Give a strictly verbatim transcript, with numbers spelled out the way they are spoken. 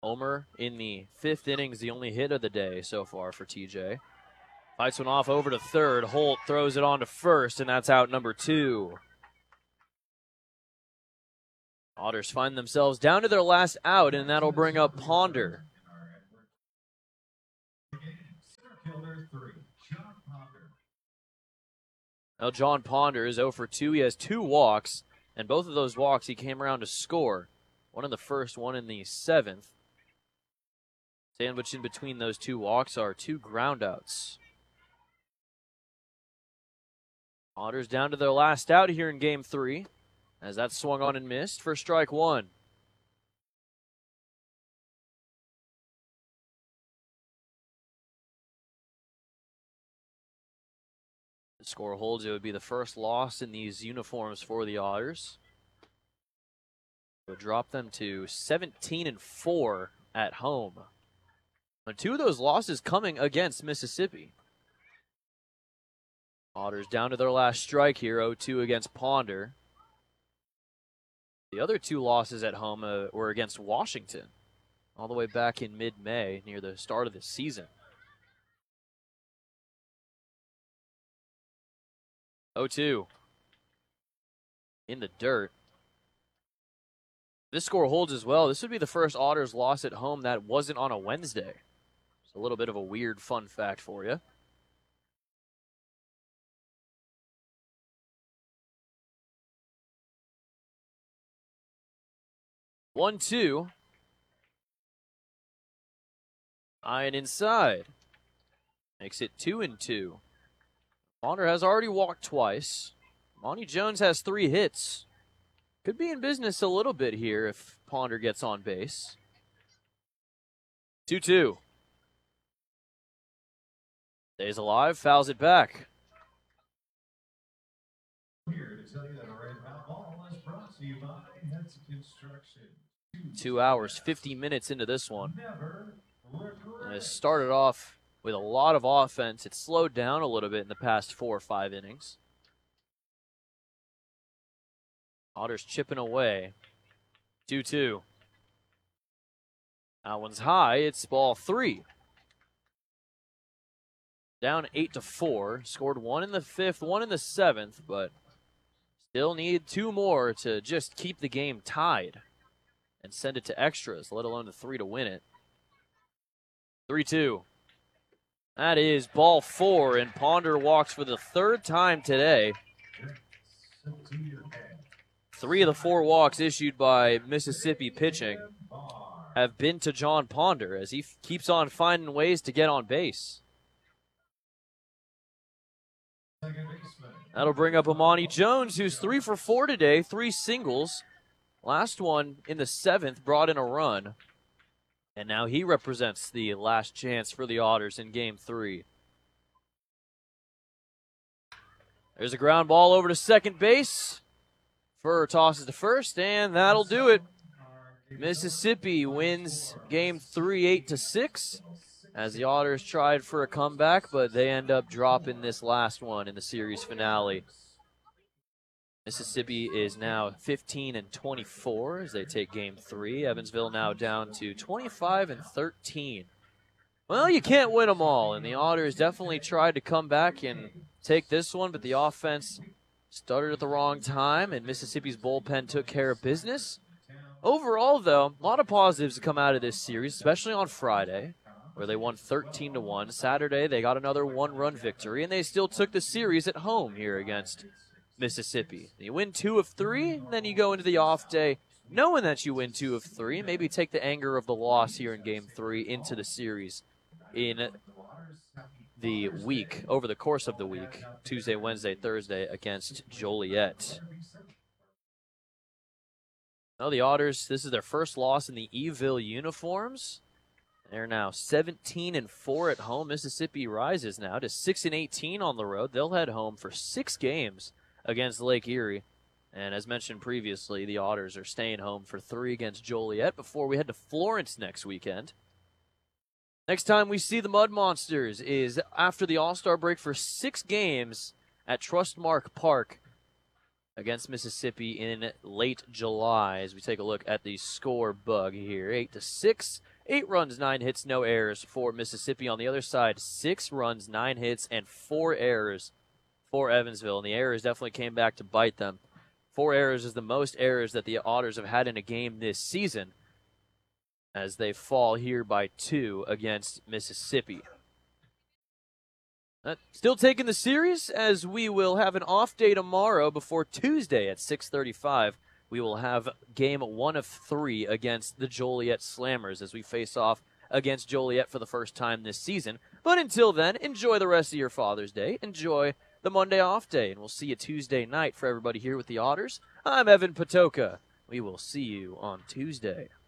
Homer in the fifth inning is the only hit of the day so far for T J. Fights one off over to third. Holt throws it on to first, and that's out number two. Otters find themselves down to their last out, and that'll bring up Ponder. Now John Ponder is oh for two. He has two walks, and both of those walks he came around to score. One in the first, one in the seventh. Sandwiched in between those two walks are two groundouts. Otters down to their last out here in game three, as that swung on and missed for strike one. The score holds, it would be the first loss in these uniforms for the Otters. It would drop them to seventeen and four at home. And two of those losses coming against Mississippi. Otters down to their last strike here, oh two against Ponder. The other two losses at home uh, were against Washington, all the way back in mid-May, near the start of the season. oh two. In the dirt. This score holds as well. This would be the first Otters loss at home that wasn't on a Wednesday. It's a little bit of a weird fun fact for you. one two. Iron inside. Makes it two and two. Ponder has already walked twice. Monty Jones has three hits. Could be in business a little bit here if Ponder gets on base. two two. Stays alive, fouls it back. Here to tell you that our Red Ball is brought to you by Henson Construction. Two hours, fifty minutes into this one. And it started off with a lot of offense. It slowed down a little bit in the past four or five innings. Otters chipping away. two two. That one's high. It's ball three. Down eight to four. Scored one in the fifth, one in the seventh, but still need two more to just keep the game tied and send it to extras, let alone the three to win it. three two. That is ball four, and Ponder walks for the third time today. Three of the four walks issued by Mississippi pitching have been to John Ponder as he f- keeps on finding ways to get on base. That'll bring up Amani Jones, who's three for four today, three singles. Last one in the seventh brought in a run. And now he represents the last chance for the Otters in game three. There's a ground ball over to second base. Furr tosses to first, and that'll do it. Mississippi wins game three, eight to six, as the Otters tried for a comeback, but they end up dropping this last one in the series finale. Mississippi is now fifteen and twenty-four as they take game three. Evansville now down to twenty-five and thirteen. Well, you can't win them all, and the Otters definitely tried to come back and take this one, but the offense started at the wrong time, and Mississippi's bullpen took care of business. Overall, though, a lot of positives to come out of this series, especially on Friday, where they won thirteen to one. Saturday, they got another one-run victory, and they still took the series at home here against Mississippi. You win two of three, and then you go into the off day knowing that you win two of three, maybe take the anger of the loss here in game three into the series in the week, over the course of the week, Tuesday, Wednesday, Thursday against Joliet. Now the Otters, this is their first loss in the Eville uniforms. They're now seventeen and four at home. Mississippi rises now to six and eighteen on the road. They'll head home for six games against Lake Erie. And as mentioned previously, the Otters are staying home for three against Joliet before we head to Florence next weekend. Next time we see the Mud Monsters is after the All-Star break for six games at Trustmark Park against Mississippi in late July as we take a look at the score bug here. eight to six, Eight runs, nine hits, no errors for Mississippi. On the other side, six runs, nine hits, and four errors for Evansville. And the errors definitely came back to bite them. Four errors is the most errors that the Otters have had in a game this season, as they fall here by two against Mississippi. Uh, still taking the series, as we will have an off day tomorrow before Tuesday at six thirty-five. We will have game one of three against the Joliet Slammers as we face off against Joliet for the first time this season. But until then, enjoy the rest of your Father's Day. Enjoy the Monday off day, and we'll see you Tuesday night for everybody here with the Otters. I'm Evan Patoka. We will see you on Tuesday.